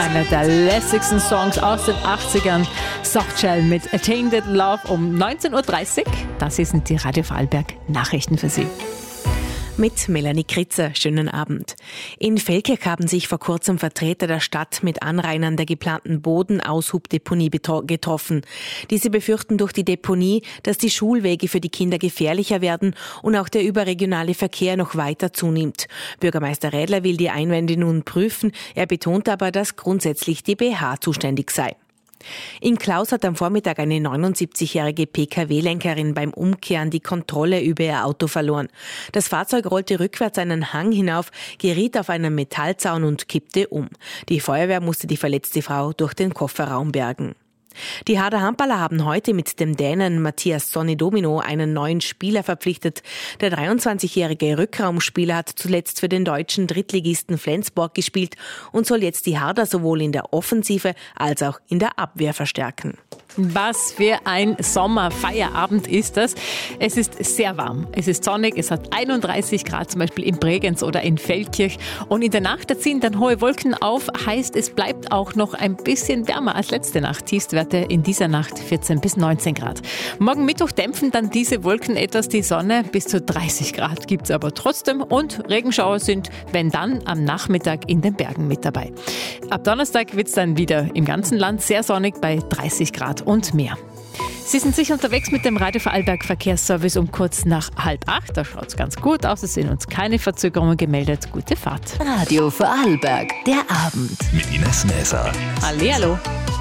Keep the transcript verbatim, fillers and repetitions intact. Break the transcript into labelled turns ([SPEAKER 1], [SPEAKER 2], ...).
[SPEAKER 1] Einer der lässigsten Songs aus den achtzigern. Softshell mit Attained Love um neunzehn Uhr dreißig. Das sind die Radio Vorarlberg Nachrichten für Sie.
[SPEAKER 2] Mit Melanie Kritzer. Schönen Abend. In Feldkirch haben sich vor kurzem Vertreter der Stadt mit Anrainern der geplanten Bodenaushubdeponie getroffen. Diese befürchten durch die Deponie, dass die Schulwege für die Kinder gefährlicher werden und auch der überregionale Verkehr noch weiter zunimmt. Bürgermeister Rädler will die Einwände nun prüfen. Er betont aber, dass grundsätzlich die B H zuständig sei. In Klaus hat am Vormittag eine neunundsiebzigjährige P K W-Lenkerin beim Umkehren die Kontrolle über ihr Auto verloren. Das Fahrzeug rollte rückwärts einen Hang hinauf, geriet auf einen Metallzaun und kippte um. Die Feuerwehr musste die verletzte Frau durch den Kofferraum bergen. Die Harder Handballer haben heute mit dem Dänen Matthias Sonny Domino einen neuen Spieler verpflichtet. Der dreiundzwanzigjährige Rückraumspieler hat zuletzt für den deutschen Drittligisten Flensburg gespielt und soll jetzt die Harder sowohl in der Offensive als auch in der Abwehr verstärken.
[SPEAKER 1] Was für ein Sommerfeierabend ist das. Es ist sehr warm, es ist sonnig, es hat einunddreißig Grad zum Beispiel in Bregenz oder in Feldkirch. Und in der Nacht da ziehen dann hohe Wolken auf, heißt es bleibt auch noch ein bisschen wärmer als letzte Nacht. Tiefstwerte in dieser Nacht vierzehn bis neunzehn Grad. Morgen Mittwoch dämpfen dann diese Wolken etwas die Sonne, bis zu dreißig Grad gibt es aber trotzdem. Und Regenschauer sind, wenn dann, am Nachmittag in den Bergen mit dabei. Ab Donnerstag wird es dann wieder im ganzen Land sehr sonnig bei dreißig Grad und mehr. Sie sind sicher unterwegs mit dem Radio Vorarlberg Verkehrsservice um kurz nach halb acht. Da schaut es ganz gut aus. Es sind uns keine Verzögerungen gemeldet. Gute Fahrt.
[SPEAKER 3] Radio Vorarlberg, der Abend.
[SPEAKER 4] Mit Ines Näser.
[SPEAKER 1] Hallihallo.